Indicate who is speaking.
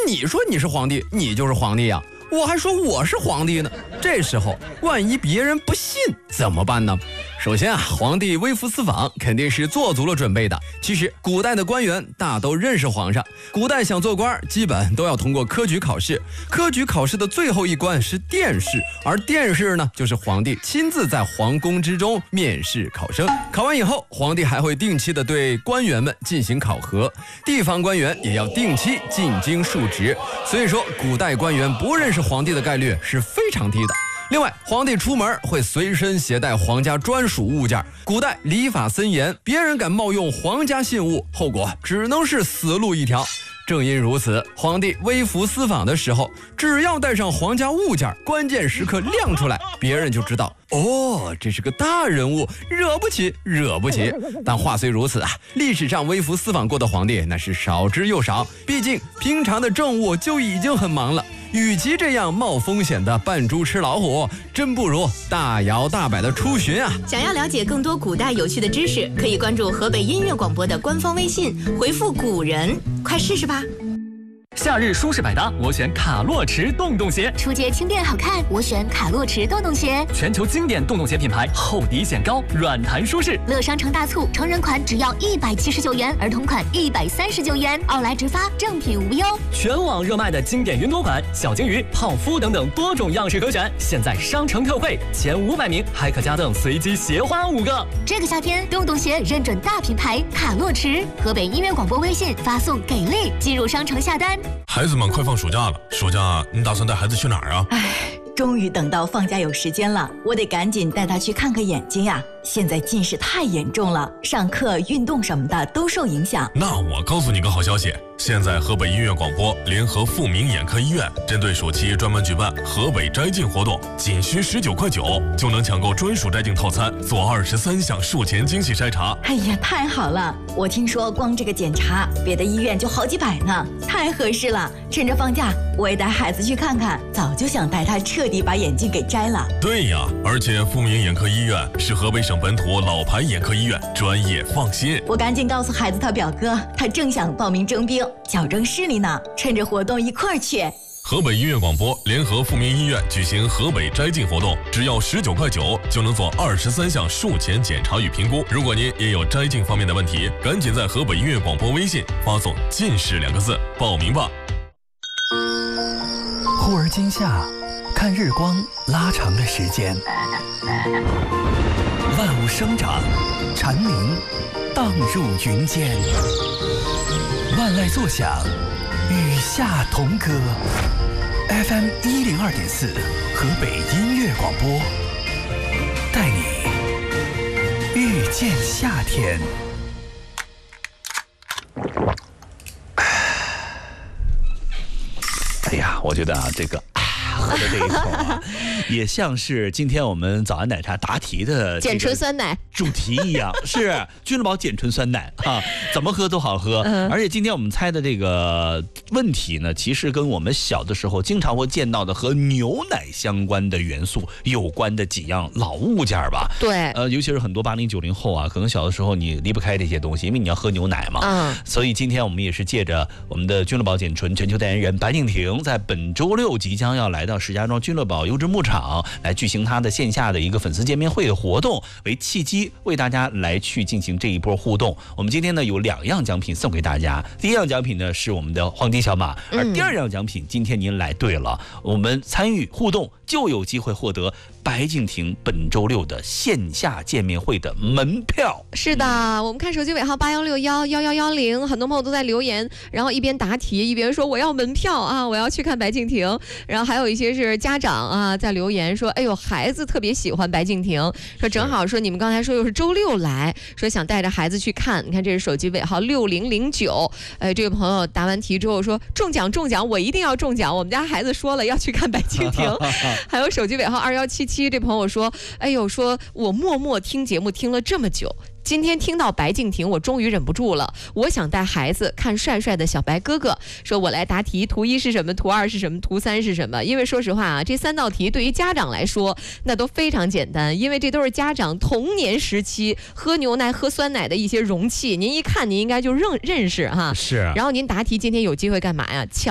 Speaker 1: 你说你是皇帝，你就是皇帝呀，我还说我是皇帝呢。这时候万一别人不信怎么办呢？首先啊，皇帝微服私访肯定是做足了准备的。其实古代的官员大都认识皇上，古代想做官基本都要通过科举考试。科举考试的最后一关是殿试，而殿试呢，就是皇帝亲自在皇宫之中面试考生。考完以后，皇帝还会定期的对官员们进行考核，地方官员也要定期进京述职。所以说，古代官员不认识皇帝的概率是非常低的。另外，皇帝出门会随身携带皇家专属物件。古代礼法森严，别人敢冒用皇家信物，后果只能是死路一条。正因如此，皇帝微服私访的时候，只要带上皇家物件，关键时刻亮出来，别人就知道哦，这是个大人物，惹不起，惹不起。但话虽如此啊，历史上微服私访过的皇帝那是少之又少，毕竟平常的政务就已经很忙了。与其这样冒风险的扮猪吃老虎，真不如大摇大摆的出巡啊！
Speaker 2: 想要了解更多古代有趣的知识，可以关注河北音乐广播的官方微信，回复古人，快试试吧。
Speaker 3: 夏日舒适百搭，我选卡洛驰洞洞鞋。
Speaker 4: 初阶轻便好看，我选卡洛驰洞洞鞋。
Speaker 3: 全球经典洞洞鞋品牌，厚底显高，软弹舒适。
Speaker 4: 乐商城大促，成人款只要179元，儿童款139元，奥莱直发，正品无忧。
Speaker 3: 全网热卖的经典云朵款、小金鱼、泡芙等等多种样式可选，现在商城特惠，前500名还可加赠随机鞋花5个。
Speaker 4: 这个夏天，洞洞鞋认准大品牌卡洛驰。河北音乐广播微信发送给力，进入商城下单。
Speaker 5: 孩子们快放暑假了，暑假你打算带孩子去哪儿啊？
Speaker 6: 终于等到放假有时间了，我得赶紧带他去看看眼睛呀。现在近视太严重了，上课、运动什么的都受影响。
Speaker 5: 那我告诉你个好消息，现在河北音乐广播联合富民眼科医院，针对暑期专门举办河北摘镜活动，仅需19.9块就能抢购专属摘镜套餐，做23项术前精细筛查。
Speaker 6: 哎呀，太好了！我听说光这个检查，别的医院就好几百呢，太合适了。趁着放假，我也带孩子去看看，早就想带他彻底把眼镜给摘了。
Speaker 5: 对呀，而且富民眼科医院是河北省本土老牌眼科医院，专业放心。
Speaker 6: 我赶紧告诉孩子他表哥，他正想报名征兵，矫正视力呢，趁着活动一块儿去。
Speaker 5: 河北音乐广播联合富民医院举行河北摘镜活动，只要19.9块就能做23项术前检查与评估。如果您也有摘镜方面的问题，赶紧在河北音乐广播微信发送“近视”2个字报名吧。
Speaker 7: 忽而今夏，看日光拉长了时间，万物生长，蝉鸣荡入云间，万籁作响，与夏同歌。FM 102.4，河北音乐广播，带你遇见夏天。
Speaker 8: 哎呀，我觉得啊，这个喝的这一口啊，也像是今天我们早安奶茶答题的
Speaker 2: 碱醇酸奶
Speaker 8: 主题一样，是君乐宝碱醇酸奶啊，怎么喝都好喝。而且今天我们猜的这个问题呢，其实跟我们小的时候经常会见到的和牛奶相关的元素有关的几样老物件吧。
Speaker 2: 对，
Speaker 8: 尤其是很多80、90后啊，可能小的时候你离不开这些东西，因为你要喝牛奶嘛。所以今天我们也是借着我们的君乐宝碱醇全球代言人白敬亭，在本周6即将要来到石家庄君乐宝优质牧场来举行他的线下的一个粉丝见面会的活动为契机，为大家来去进行这一波互动。我们今天呢有2样奖品送给大家，第一样奖品呢是我们的黄金小马，而第2样奖品今天您来对了，我们参与互动就有机会获得白敬亭本周6的线下见面会的门票。
Speaker 2: 是的，我们看手机尾号81611110，很多朋友都在留言，然后一边答题一边说我要门票啊，我要去看白敬亭。然后还有一些是家长啊在留言说，哎呦，孩子特别喜欢白敬亭，说正好说你们刚才说又是周6来，说想带着孩子去看。你看这是手机尾号6009，这位朋友答完题之后说中奖，我一定要中奖，我们家孩子说了要去看白敬亭。还有手机尾号2177，这朋友说，哎呦，说我默默听节目听了这么久，今天听到白敬亭，我终于忍不住了，我想带孩子看帅帅的小白哥哥。说我来答题，图1是什么，图2是什么，图3是什么？因为说实话啊，这3道题对于家长来说那都非常简单，因为这都是家长童年时期喝牛奶喝酸奶的一些容器，您一看您应该就认识哈。
Speaker 8: 是。
Speaker 2: 然后您答题今天有机会干嘛呀？抢